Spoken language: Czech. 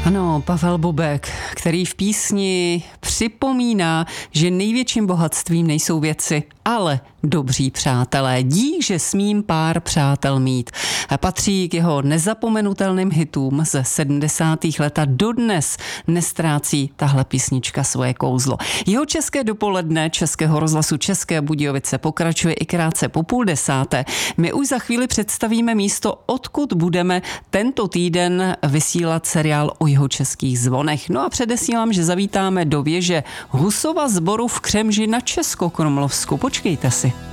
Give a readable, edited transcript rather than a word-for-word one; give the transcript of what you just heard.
Ano, Pavel Bobek, který v písni připomíná, že největším bohatstvím nejsou věci, ale dobří přátelé. Dík, že smím pár přátel mít. Patří k jeho nezapomenutelným hitům ze 70. let a dodnes nestrácí tahle písnička svoje kouzlo. Jeho české dopoledne Českého rozhlasu České Budějovice pokračuje i krátce po 9:30. My už za chvíli představíme místo, odkud budeme tento týden vysílat seriál o jihočeských zvonech. No a předesílám, že zavítáme do věže Husova sboru v Křemži na Českokrumlovsku. Počkejte si.